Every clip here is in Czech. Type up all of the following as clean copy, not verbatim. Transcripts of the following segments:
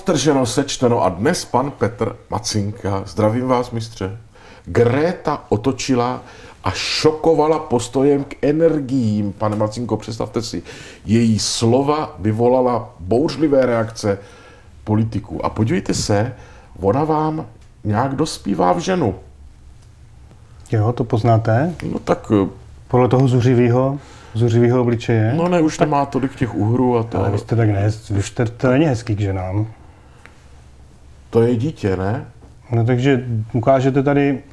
Podtrženo, sečteno a dnes pan Petr Macinka, zdravím vás, mistře. Greta otočila a šokovala postojem k energiím. Pane Macinko, představte si, její slova vyvolala bouřlivé reakce politiků. A podívejte se, ona vám nějak dospívá v ženu. Jo, to poznáte? No tak... Podle toho zuřivýho obličeje? No ne, už nemá tolik těch uhrů a to... Ale vy jste tak to není hezký k ženám. To je dítě, ne? No takže ukážete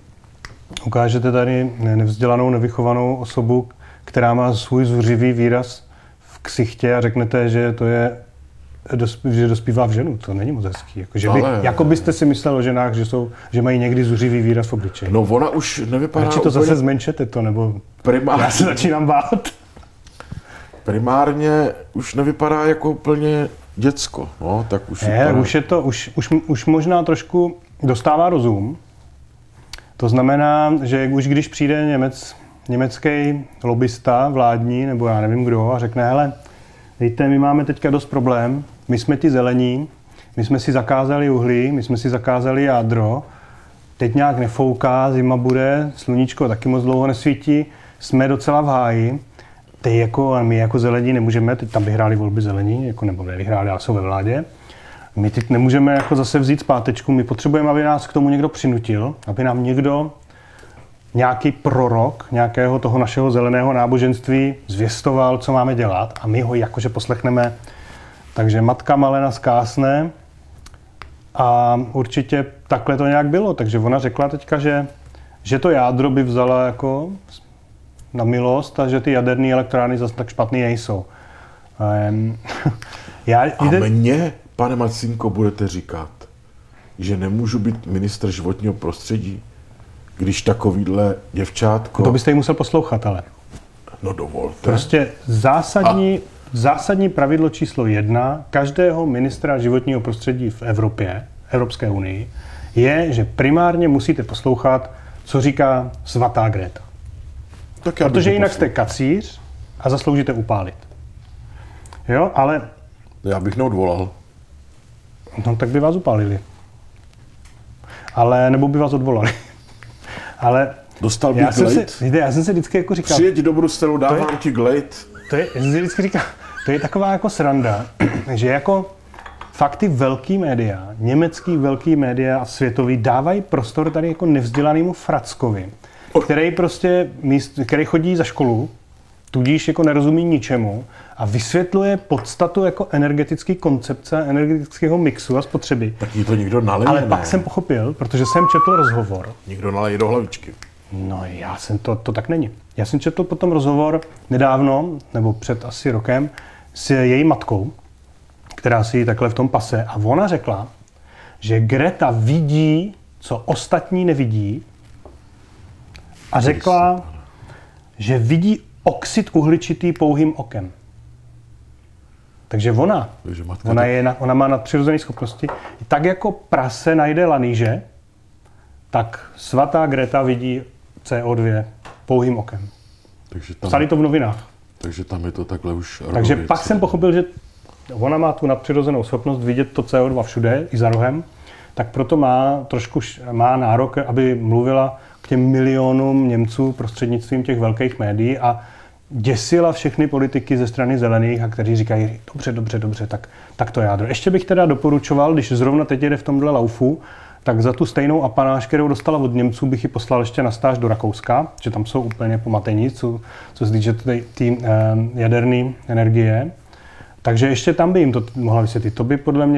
tady nevzdělanou, nevychovanou osobu, která má svůj zuřivý výraz v ksichtě a řeknete, že to je, že dospívá v ženu. To není moc hezký. Jako byste si myslel o ženách, že mají někdy zuřivý výraz v obličeji. No ona už nevypadá radši to úplně... zase zmenšete to, nebo já se začínám bát. Primárně už nevypadá jako úplně děcko, no, tak už vypadá... už je to, už možná trošku dostává rozum. To znamená, že už když přijde německý lobbysta vládní, nebo já nevím kdo, a řekne, hele, víte, my máme teďka dost problém, my jsme ti zelení, my jsme si zakázali uhlí, my jsme si zakázali jádro, teď nějak nefouká, zima bude, sluníčko taky moc dlouho nesvítí, jsme docela v háji, my jako zelení nemůžeme, teď tam vyhráli volby zelení, nebo nevyhráli, ale jsou ve vládě, my teď nemůžeme jako zase vzít zpátečku, my potřebujeme, aby nás k tomu někdo přinutil, aby nám někdo, nějaký prorok nějakého toho našeho zeleného náboženství zvěstoval, co máme dělat a my ho jakože poslechneme. Takže matka Malena zkásne a určitě takhle to nějak bylo. Takže ona řekla teďka, že to jádro by vzala jako na milost a že ty jaderné elektrárny zase tak špatný nejsou. Mně, pane Macinko, budete říkat, že nemůžu být ministr životního prostředí, když takovýhle děvčátko... To byste ji musel poslouchat, ale. No dovolte. Prostě zásadní pravidlo číslo 1 každého ministra životního prostředí v Evropské unii, je, že primárně musíte poslouchat, co říká svatá Greta. Protože jinak jste kacíř a zasloužíte upálit. Jo, ale... Já bych neodvolal. No, tak by vás upálili. Ale, nebo by vás odvolali. Ale... Dostal bych glejt? Já jsem se vždycky jako říkal... Přijeď do Bruselu, dávám ti glejt. Já jsem si vždycky říkal, to je taková jako sranda, že jako fakt ty velký média, německý velký média a světový dávají prostor tady jako nevzdělanému frackovi, který chodí za školu, tudíž jako nerozumí ničemu a vysvětluje podstatu jako energetické koncepce, energetického mixu a spotřeby. Tak jí to někdo nalije, ale pak jsem pochopil, protože jsem četl rozhovor. Někdo nalije do hlavičky. No to tak není. Já jsem četl potom rozhovor nedávno, nebo před asi rokem, s její matkou, která si ji takhle v tom pase a ona řekla, že Greta vidí, co ostatní nevidí a řekla, že vidí oxid uhličitý pouhým okem. Takže ona má nadpřirozené schopnosti. Tak jako prase najde laníže, tak svatá Greta vidí CO2 pouhým okem. Psali to v novinách. Takže tam je to takhle už... Takže pak jsem pochopil, že ona má tu nadpřirozenou schopnost vidět to CO2 všude, i za rohem, tak proto má nárok, aby mluvila k těm milionům Němců prostřednictvím těch velkých médií a děsila všechny politiky ze strany zelených, a kteří říkají, dobře, tak to jádro. Ještě bych teda doporučoval, když zrovna teď jede v tomhle laufu, tak za tu stejnou apanáž, kterou dostala od Němců, bych ji poslal ještě na stáž do Rakouska, že tam jsou úplně pomatení, co se týče té jaderné energie. Takže ještě tam by jim to mohla vysvětlit. To by podle mě